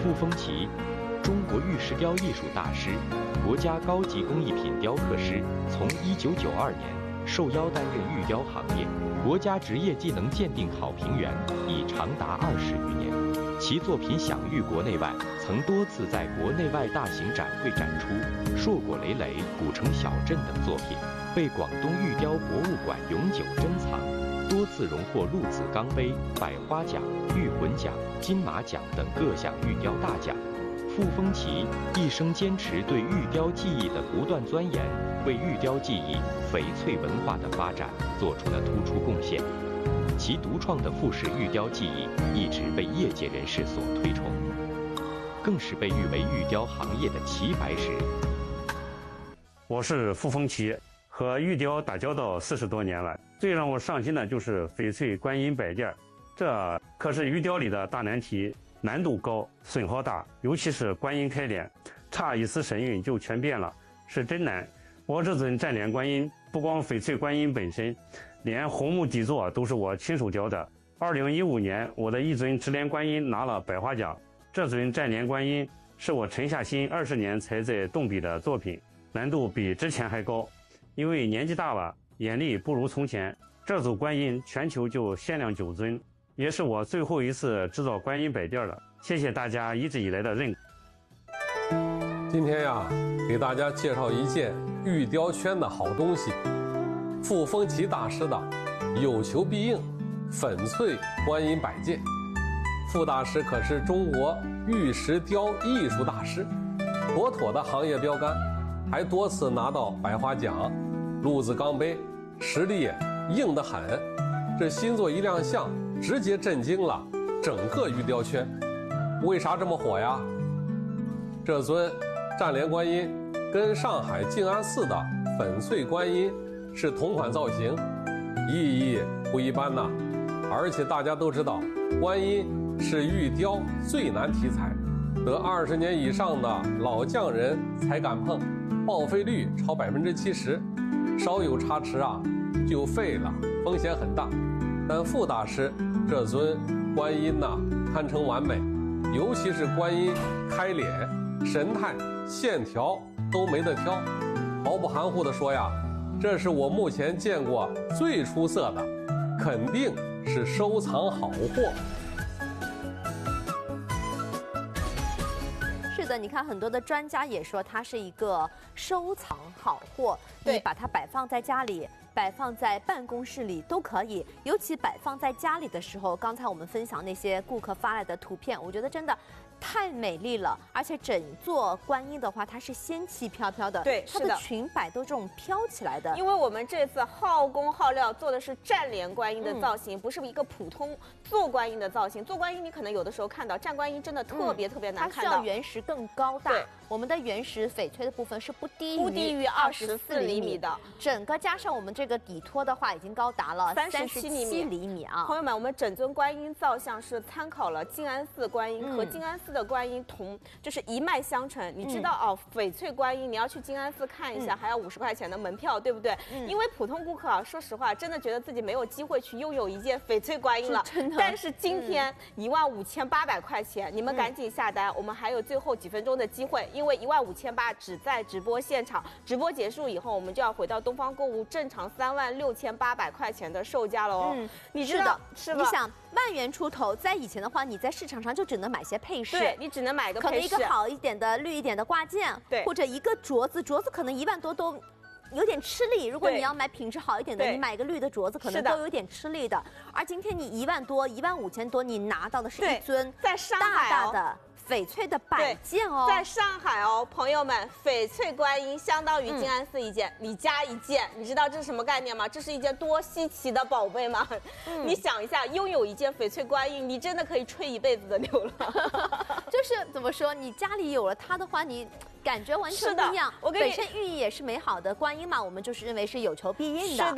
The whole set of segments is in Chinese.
傅风奇，中国玉石雕艺术大师，国家高级工艺品雕刻师，从1992年受邀担任玉雕行业国家职业技能鉴定考评员，已长达20余年。其作品享誉国内外，曾多次在国内外大型展会展出，硕果累累，古城小镇等作品被广东玉雕博物馆永久珍藏，多次荣获陆子钢杯、百花奖、玉魂奖、金马奖等各项玉雕大奖。傅风奇一生坚持对玉雕技艺的不断钻研，为玉雕技艺翡翠文化的发展做出了突出贡献。其独创的傅氏玉雕技艺一直被业界人士所推崇，更是被誉为玉雕行业的齐白石。 我是傅风奇，和玉雕打交道40多年了，最让我上心的就是翡翠观音摆件，这可是玉雕里的大难题，难度高，损耗大，尤其是观音开脸，差一丝神韵就全变了，是真难。我这尊战脸观音，不光翡翠观音本身，连红木底座都是我亲手雕的。2015年，我的一尊直莲观音拿了百花奖。这尊战莲观音是我沉下心20年才在动笔的作品，难度比之前还高。因为年纪大了，眼力不如从前。这组观音全球就限量9尊，也是我最后一次制造观音摆件了。谢谢大家一直以来的认可。 今天呀，给大家介绍一件玉雕圈的好东西——傅风奇大师的有求必应粉翠观音摆件。傅大师可是中国玉石雕艺术大师，妥妥的行业标杆，还多次拿到百花奖、陆子钢杯，实力硬得很。这新作一亮相，直接震惊了整个玉雕圈。为啥这么火呀？这尊战莲观音跟上海静安寺的粉翠观音是同款造型，意义不一般呐。而且大家都知道，观音是玉雕最难题材，得20年以上的老匠人才敢碰，报废率超70%，稍有差池啊就废了，风险很大。但傅大师这尊观音呐，堪称完美，尤其是观音开脸，神态线条都没得挑。毫不含糊地说呀，这是我目前见过最出色的，肯定是收藏好货。 是的，你看很多的专家也说它是一个收藏好货，你把它摆放在家里，摆放在办公室里都可以。尤其摆放在家里的时候，刚才我们分享那些顾客发来的图片，我觉得真的太美丽了。而且整座观音的话，它是仙气飘飘的， 对， 它的裙摆都这种飘起来的。 因为我们这次耗工耗料做的是战莲观音的造型，不是一个普通坐观音的造型。坐观音你可能有的时候看到战观音真的特别难看到， 它需要原石更高大。对，我们的原石翡翠的部分是不低于24厘米的，整个加上我们这个底托的话，已经高达了37厘米啊！ 朋友们，我们整尊观音造像是参考了静安寺观音，和静安寺的观音就是一脉相承。你知道哦，翡翠观音你要去静安寺看一下，还要50块钱的门票，对不对？因为普通顾客啊，说实话，真的觉得自己没有机会去拥有一件翡翠观音了。真的。但是今天15800块钱，你们赶紧下单，我们还有最后几分钟的机会，因为15800只在直播现场，直播结束以后，我们就要回到东方购物正常36800块钱的售价了哦。你知道是吧？ 你想10000元出头，在以前的话，你在市场上就只能买些配饰， 对，你只能买个配饰， 可能一个好一点的、绿一点的挂件， 对， 或者一个镯子，镯子可能1万多都有点吃力。如果你要买品质好一点的，你买个绿的镯子可能都有点吃力的。而今天你1万多、15000多，你拿到的是一尊在上海大大的翡翠的摆件哦， 在上海哦，朋友们，翡翠观音相当于静安寺一件，你家一件，你知道这是什么概念吗？这是一件多稀奇的宝贝吗？你想一下，拥有一件翡翠观音，你真的可以吹一辈子的牛了。 就是怎么说，你家里有了它的话，你感觉完全不一样。 我跟你本身寓意也是美好的，观音嘛，我们就是认为是有求必应的。 是的。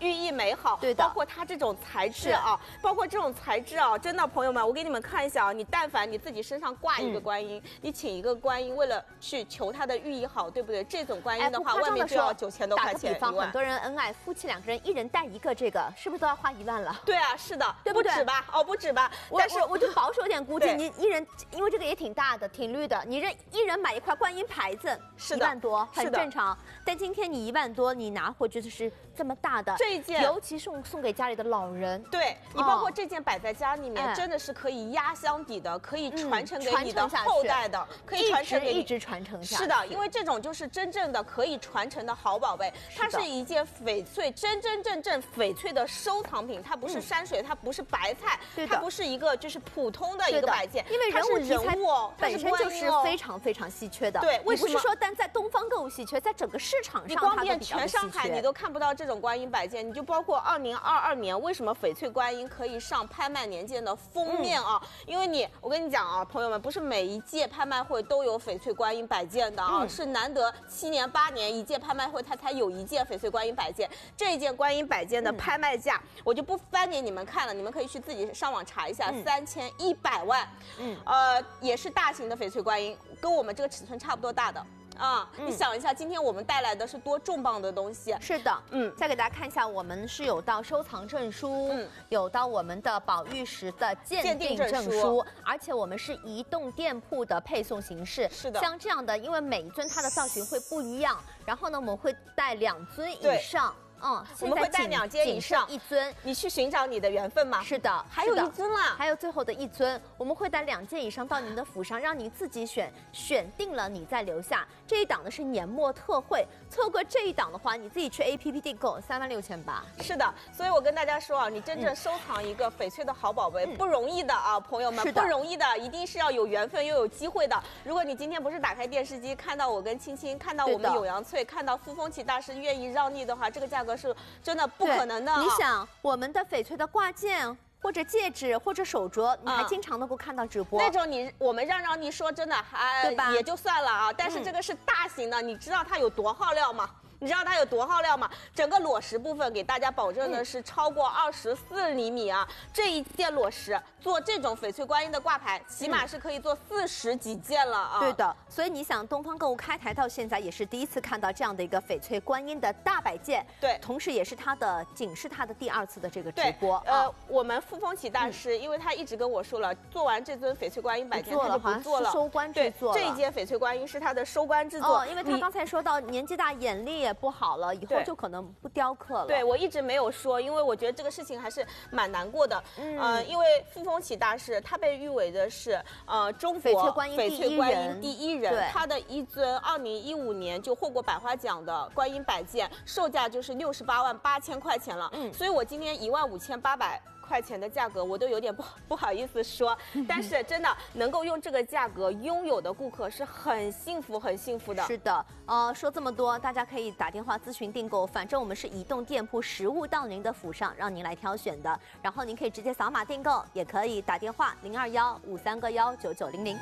寓意美好， 对的， 包括它这种材质啊，包括这种材质啊，真的朋友们，我给你们看一下啊，你但凡你自己身上挂一个观音，你请一个观音，为了去求它的寓意好，对不对？这种观音的话，外面就要9000多块钱。 打个比方，很多人恩爱，夫妻2个人1人带一个，这个是不是都要花1万了？ 对啊，是的， 对不对？ 不止吧？哦，不止吧？但是我就保守点估计，你1人，因为这个也挺大的，挺绿的，你1人买一块观音牌子，1万多，很正常。但今天你1万多，你拿回去就是这么大的这一件， 尤其送给家里的老人。 对你包括这件摆在家里面，真的是可以压箱底的，可以传承给你的后代的，可以传承给一直传承下去。 是的，因为这种就是真正的可以传承的好宝贝，它是一件翡翠真正翡翠的收藏品，它不是山水，它不是白菜，它不是一个就是普通的一个摆件， 因为人物题材本身就是非常稀缺的。 对，为什么？ 不是说单在东方购物稀缺，在整个市场上， 你光遍全上海你都看不到这种观音摆件，你就包括2022年，为什么翡翠观音可以上拍卖年鉴的封面啊？因为我跟你讲啊，朋友们，不是每一届拍卖会都有翡翠观音摆件的啊，是难得7年8年一届拍卖会它才有一件翡翠观音摆件。这一件观音摆件的拍卖价，我就不翻给你们看了，你们可以去自己上网查一下，3100万。也是大型的翡翠观音，跟我们这个尺寸差不多大的。你想一下，今天我们带来的是多重磅的东西。 是的，再给大家看一下，我们是有到收藏证书，有到我们的宝玉石的鉴定证书，而且我们是移动店铺的配送形式。 是的， 像这样的，因为每一尊它的造型会不一样，然后呢，我们会带2尊以上。 我们会带2件以上 1尊， 你去寻找你的缘分嘛。 是的， 还有1尊啦， 还有最后的1尊，我们会带2件以上到您的府上，让你自己选定了，你再留下。这一档呢是年末特惠，错过这一档的话，你自己去 APP 订购36800。 是的，所以我跟大家说啊，你真正收藏一个翡翠的好宝贝不容易的啊，朋友们，不容易的，一定是要有缘分又有机会的。如果你今天不是打开电视机看到我跟青青，看到我们永阳翠，看到傅风奇大师愿意让利的话，这个价格是真的不可能的。 你想，我们的翡翠的挂件或者戒指或者手镯，你还经常能够看到直播。 那种我们让利说真的也就算了啊，但是这个是大型的，你知道它有多耗料吗？你知道它有多耗料吗？整个裸石部分给大家保证的是超过24厘米啊！这一件裸石做这种翡翠观音的挂牌，起码是可以做40几件了啊！ 对的，所以你想，东方购物开台到现在也是第一次看到这样的一个翡翠观音的大摆件， 对， 同时也是仅是它的第2次的这个直播。 我们傅风奇大师，因为他一直跟我说了，做完这尊翡翠观音摆件他就不做了， 收官制作。 这一件翡翠观音是他的收官制作， 因为他刚才说到年纪大，眼力也不好了，以后就可能不雕刻了。 对，我一直没有说，因为我觉得这个事情还是蛮难过的。因为傅风奇大师他被誉为的是中国翡翠观音第一人，他的一尊2015年就获过百花奖的观音摆件，售价就是688000块钱了。所以我今天15800块钱的价格，我都有点不好意思说，但是真的能够用这个价格拥有的顾客是很幸福的。 是的，说这么多，大家可以打电话咨询订购，反正我们是移动店铺实物到您的府上，让您来挑选的。然后您可以直接扫码订购，也可以打电话02153个19900。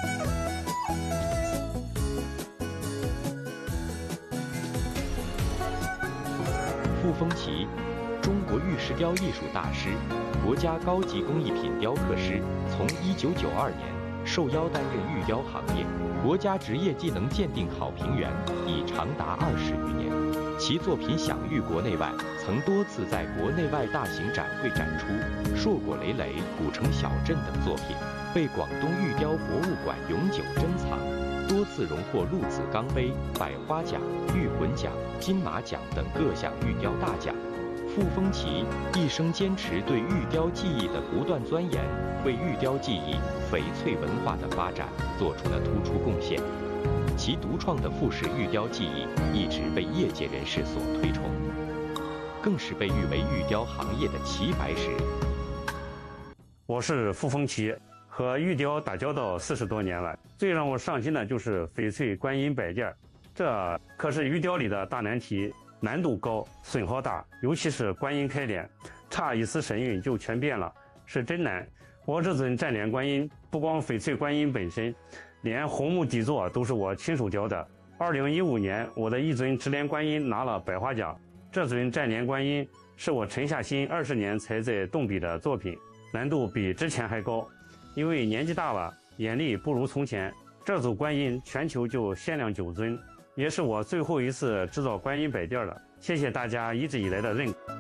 傅风奇，中国玉石雕艺术大师，国家高级工艺品雕刻师，从1992年受邀担任玉雕行业国家职业技能鉴定好评员，已长达20余年。其作品享誉国内外，曾多次在国内外大型展会展出，硕果累累，古城小镇等作品被广东玉雕博物馆永久珍藏，多次荣获陆子钢杯、百花奖、玉魂奖、金马奖等各项玉雕大奖。傅风奇一生坚持对玉雕技艺的不断钻研，为玉雕技艺、翡翠文化的发展做出了突出贡献。其独创的傅氏玉雕技艺一直被业界人士所推崇，更是被誉为玉雕行业的齐白石。 我是傅风奇，和玉雕打交道40多年了，最让我上心的就是翡翠观音摆件，这可是玉雕里的大难题。难度高，损耗大，尤其是观音开脸，差一丝神韵就全变了，是真难。我这尊站脸观音，不光翡翠观音本身，连红木底座都是我亲手雕的。2015年，我的一尊直莲观音拿了百花奖，这尊站莲观音是我沉下心20年才在动笔的作品，难度比之前还高。因为年纪大了，眼力不如从前，这组观音全球就限量9尊，也是我最后一次制造观音摆件了。谢谢大家一直以来的认可。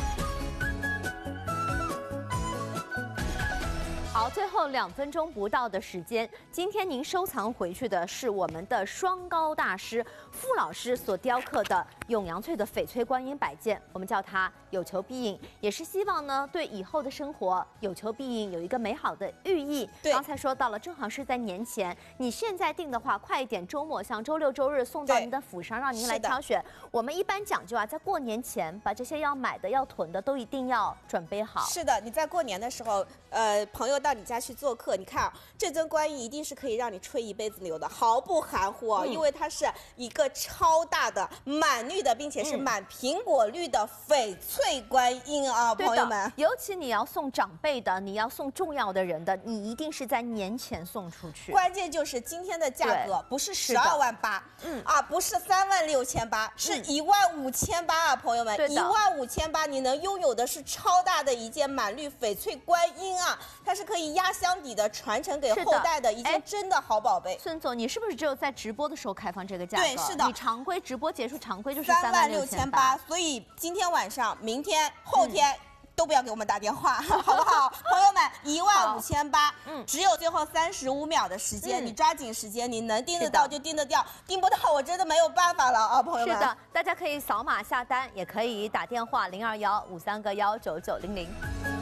好，最后2分钟不到的时间，今天您收藏回去的是我们的双高大师傅老师所雕刻的永阳翠的翡翠观音摆件，我们叫它有求必应，也是希望呢对以后的生活有求必应有一个美好的寓意。 对， 刚才说到了，正好是在年前，你现在订的话，快一点，周末像周六周日送到您的府上，让您来挑选。我们一般讲究啊，在过年前把这些要买的、要囤的都一定要准备好。 是的，你在过年的时候，朋友到你家去做客，你看啊，这尊观音一定是可以让你吹一辈子牛的，毫不含糊哦，因为它是一个超大的满绿的，并且是满苹果绿的翡翠观音啊，朋友们。 尤其你要送长辈的，你要送重要的人的，你一定是在年前送出去。 关键就是今天的价格不是12万8，不是36800，是15800啊，朋友们，15800，你能拥有的是超大的一件满绿翡翠观音啊，它是可以压箱底的，传承给后代的一件真的好宝贝。 孙总，你是不是只有在直播的时候开放这个价格？ 对，是的。 你常规直播结束，常规就是 36800，所以今天晚上、明天、后天。都不要给我们打电话，好不好？朋友们，15800，只有最后35秒的时间，你抓紧时间，你能订得到就订得掉，订不到我真的没有办法了啊，朋友们。 是的，大家可以扫码下单，也可以打电话0215319900。